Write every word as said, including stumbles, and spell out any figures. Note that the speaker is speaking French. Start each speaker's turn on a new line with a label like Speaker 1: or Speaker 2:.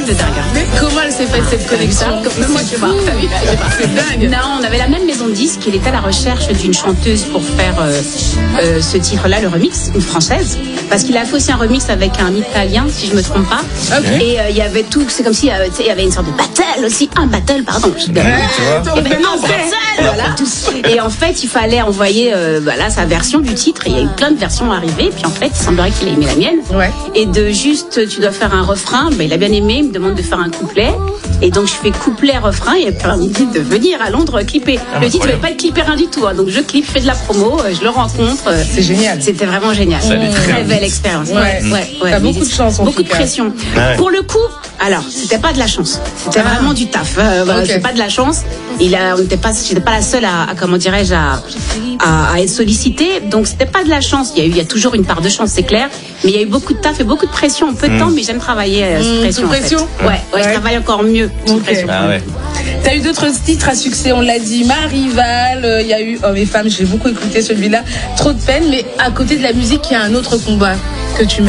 Speaker 1: de dingue.
Speaker 2: Mais comment elle s'est faite cette connexion?
Speaker 1: Comme moi, je sais pas.
Speaker 2: C'est dingue.
Speaker 1: Non, on avait la même maison de disques. Il était à la recherche d'une chanteuse pour faire euh, euh, ce titre-là, le remix, une française. Parce qu'il a fait aussi un remix avec un Italien, si je me trompe pas.
Speaker 2: Okay.
Speaker 1: Et il euh, y avait tout, c'est comme s'il y, y avait une sorte de battle aussi. Un battle, pardon. Je
Speaker 3: ouais, tu vois.
Speaker 1: Et ben, un battle, voilà. Et en fait, il fallait envoyer euh, voilà, sa version du titre. Et il y a eu plein de versions arrivées. Puis en fait, il semblerait qu'il ait aimé la mienne.
Speaker 2: Ouais.
Speaker 1: Et de juste, tu dois faire un refrain. Ben, il a bien aimé, il me demande de faire un couplet. Et donc, je fais couplet, refrain. Et puis, il me dit de venir à Londres clipper. Ah, le titre ne va pas être clippé rien du tout. Hein. Donc, je clippe, je fais de la promo, je le rencontre.
Speaker 2: C'est génial.
Speaker 1: C'était vraiment génial.
Speaker 3: Ça
Speaker 1: Mmh. Très belle expérience.
Speaker 2: Ouais.
Speaker 1: Ouais, ouais.
Speaker 2: T'as beaucoup de chance, en
Speaker 1: beaucoup
Speaker 2: tout
Speaker 1: de pression.
Speaker 3: Ouais.
Speaker 1: Pour le coup, alors, c'était pas de la chance. C'était
Speaker 2: Ah.
Speaker 1: vraiment du taf. Euh, voilà,
Speaker 2: Okay.
Speaker 1: c'est pas de la chance. Il a, on n'était pas, j'étais pas la seule à, à comment dirais-je, à, à, à être sollicitée. Donc, c'était pas de la chance. Il y a eu, il y a toujours une part de chance, c'est clair. Mais il y a eu beaucoup de taf et beaucoup de pression en peu de mmh. temps. Mais j'aime travailler euh, sous
Speaker 2: mmh,
Speaker 1: pression.
Speaker 2: Sous pression.
Speaker 1: En fait. Ouais, ouais, ouais, je travaille encore mieux sous
Speaker 2: okay.
Speaker 1: pression.
Speaker 3: Ah ouais.
Speaker 2: T'as eu d'autres titres à succès, on l'a dit, Ma Rivale, il euh, y a eu Hommes et Femmes, j'ai beaucoup écouté celui-là, Trop de peine, mais à côté de la musique, il y a un autre combat que tu mènes.